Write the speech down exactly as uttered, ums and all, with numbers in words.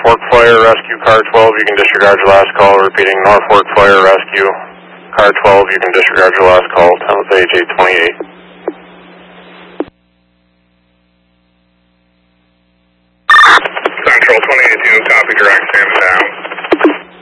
Norfolk Fire Rescue, Car twelve, you can disregard your last call. Repeating, Norfolk Fire Rescue, Car twelve, you can disregard your last call. Time with A J twenty-eight. Central twenty-eight two, copy direct, stand down.